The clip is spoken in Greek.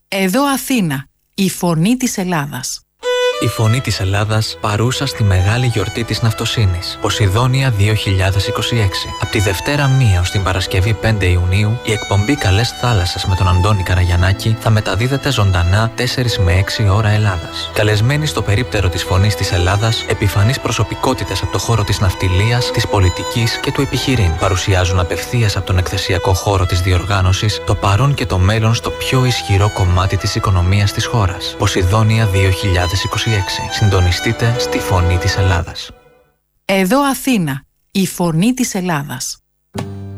Εδώ Αθήνα, η φωνή της Ελλάδας. Η φωνή της Ελλάδας παρούσα στη μεγάλη γιορτή της Ναυτοσύνης, Ποσειδόνια 2026. Από τη Δευτέρα 1 ως την Παρασκευή 5 Ιουνίου, η εκπομπή Καλές Θάλασσες με τον Αντώνη Καραγιαννάκη θα μεταδίδεται ζωντανά 4 με 6 ώρα Ελλάδας. Καλεσμένοι στο περίπτερο της φωνής της Ελλάδας, επιφανείς προσωπικότητες από το χώρο της ναυτιλίας, της πολιτικής και του επιχειρήν. Παρουσιάζουν απευθείας από τον εκθεσιακό χώρο της διοργάνωσης το παρόν και το μέλλον στο πιο ισχυρό κομμάτι της οικονομίας της χώρας. Ποσειδόνια 2026. Συντονιστείτε στη φωνή της Ελλάδας. Εδώ Αθήνα, η φωνή της Ελλάδας.